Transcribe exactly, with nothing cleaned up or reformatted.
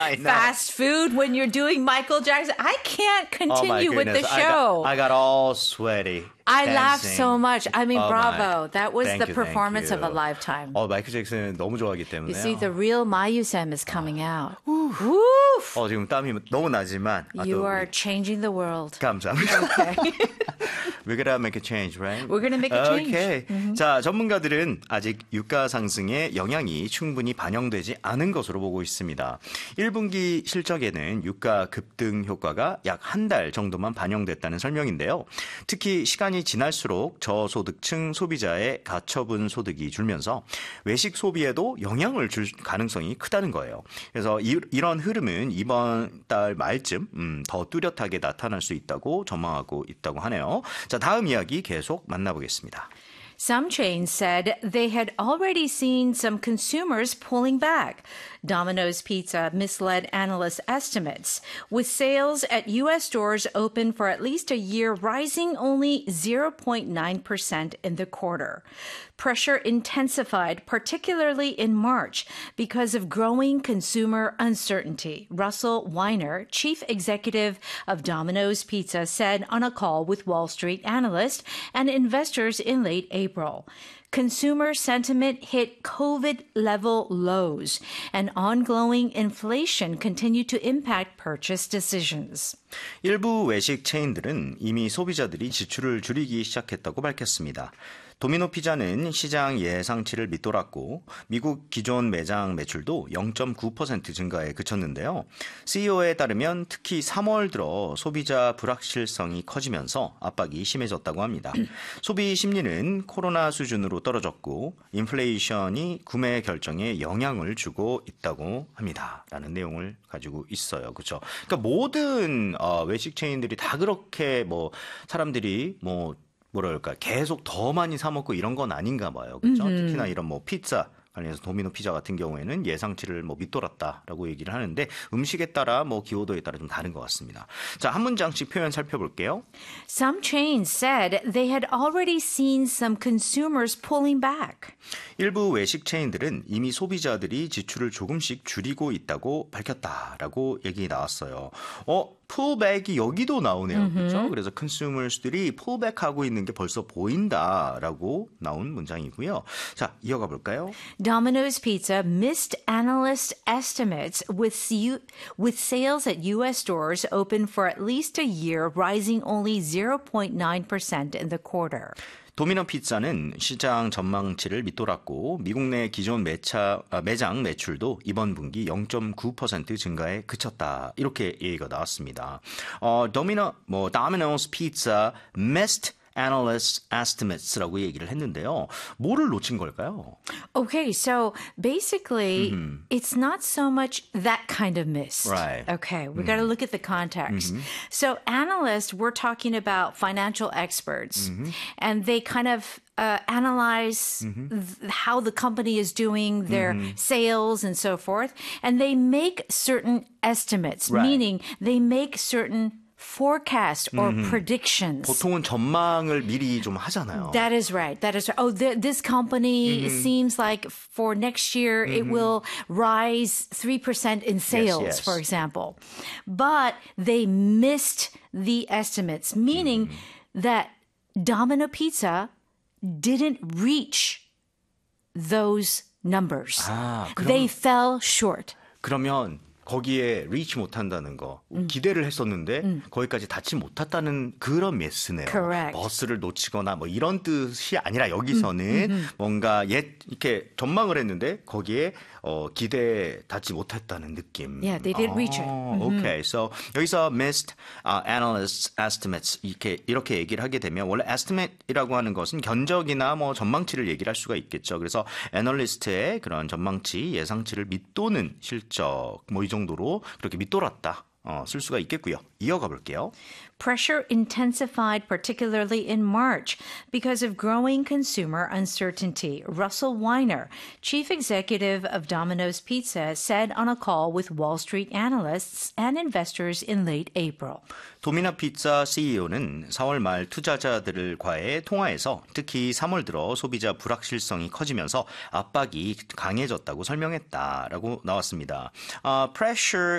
I know. fast food when you're doing Michael Jackson. I can't continue oh with the goodness. show. I got, I got all sweaty. I dancing. laughed so much. I mean, oh bravo. My. That was thank the you, performance of a you. lifetime. 어, 마이클 잭슨 너무 좋아하기 때문에. You see, the real Mayu Sam is coming out. Woof. 어, 지금 땀이 너무 나지만. You 아, are changing the world. 감사합니다. Okay. We're gonna make a change, right? We're gonna make a change. Okay. Mm-hmm. 자, 전문가들은 아직 유가 상승의 영향이 충분히 반영되지 않은 것으로 보고 있습니다. 일 분기 실적에는 유가 급등 효과가 약 한 달 정도만 반영됐다는 설명인데요. 특히 시간이 지날수록 저소득층 소비자의 가처분 소득이 줄면서 외식 소비에도 영향을 줄 가능성이 크다는 거예요. 그래서 이, 이런 흐름은 이번 달 말쯤 음, 더 뚜렷하게 나타날 수 있다고 전망하고 있다고 하네요. 자, 다음 이야기 계속 만나보겠습니다. Some chains said they had already seen some consumers pulling back. Domino's Pizza misled analyst estimates, with sales at U S stores open for at least a year rising only zero point nine percent in the quarter. Pressure intensified, particularly in March, because of growing consumer uncertainty. Russell Weiner, chief executive of Domino's Pizza, said on a call with Wall Street analysts and investors in late April. Consumer sentiment hit COVID-level lows, and ongoing inflation continued to impact purchase decisions. 일부 외식 체인들은 이미 소비자들이 지출을 줄이기 시작했다고 밝혔습니다. 도미노 피자는 시장 예상치를 밑돌았고 미국 기존 매장 매출도 영 점 구 퍼센트 증가에 그쳤는데요. 씨이오에 따르면 특히 삼월 들어 소비자 불확실성이 커지면서 압박이 심해졌다고 합니다. 소비 심리는 코로나 수준으로 떨어졌고 인플레이션이 구매 결정에 영향을 주고 있다고 합니다. 라는 내용을 가지고 있어요. 그렇죠? 그러니까 모든 어, 외식 체인들이 다 그렇게 뭐 사람들이 뭐 뭐랄까 계속 더 많이 사 먹고 이런 건 아닌가 봐요. 그렇죠? Mm-hmm. 특히나 이런 뭐 피자 관련해서 도미노 피자 같은 경우에는 예상치를 뭐 밑돌았다라고 얘기를 하는데 음식에 따라 뭐 기호도에 따라 좀 다른 것 같습니다. 자, 한 문장씩 표현 살펴볼게요. Some chains said they had already seen some consumers pulling back. 일부 외식 체인들은 이미 소비자들이 지출을 조금씩 줄이고 있다고 밝혔다라고 얘기 나왔어요. 어, pullback이 여기도 나오네요. Mm-hmm. 그렇죠? 그래서 consumers들이 pullback하고 있는 게 벌써 보인다라고 나온 문장이고요. 자, 이어가 볼까요? Domino's Pizza missed analyst estimates with with sales at U S stores open for at least a year rising only zero point nine percent in the quarter. 도미노 피자는 시장 전망치를 밑돌았고 미국 내 기존 매차, 매장 매출도 이번 분기 영 점 구 퍼센트 증가에 그쳤다. 이렇게 얘기가 나왔습니다. 어, 도미노, 뭐, Domino's Pizza missed analyst estimates라고 얘기를 했는데요. 뭐를 놓친 걸까요? Okay, so basically, mm-hmm. it's not so much that kind of miss. Right. Okay, we mm-hmm. got to look at the context. Mm-hmm. So analysts, we're talking about financial experts, mm-hmm. and they kind of uh, analyze mm-hmm. th- how the company is doing, their mm-hmm. sales and so forth, and they make certain estimates, right. meaning they make certain forecast or mm-hmm. predictions. 보통은 전망을 미리 좀 하잖아요. That is right. That is right. Oh, th- this company mm-hmm. seems like for next year mm-hmm. it will rise three percent in sales, yes, yes. for example. But they missed the estimates, meaning mm-hmm. that Domino Pizza didn't reach those numbers. 아, 그럼, they fell short. 그러면 거기에 리치 못한다는 거 음. 기대를 했었는데 음. 거기까지 닿지 못했다는 그런 메시네요. Correct. 버스를 놓치거나 뭐 이런 뜻이 아니라 여기서는 음. 뭔가 옛 이렇게 전망을 했는데 거기에 어, 기대에 닿지 못했다는 느낌. Yeah, they didn't reach it. Okay, so 여기서 missed uh, analyst estimates 이렇게 이렇게 얘기를 하게 되면 원래 estimate이라고 하는 것은 견적이나 뭐 전망치를 얘기를 할 수가 있겠죠. 그래서 애널리스트의 그런 전망치, 예상치를 밑도는 실적 뭐 이 정도로 그렇게 밑돌았다. 어, 쓸 수가 있겠고요. 이어가 볼게요. Pressure intensified, particularly in March, because of growing consumer uncertainty. Russell Weiner, chief executive of Domino's Pizza, said on a call with Wall Street analysts and investors in late April. 도미노 피자 씨이오는 사월 말 투자자들과의 통화에서 특히 삼월 들어 소비자 불확실성이 커지면서 압박이 강해졌다고 설명했다라고 나왔습니다. Uh, pressure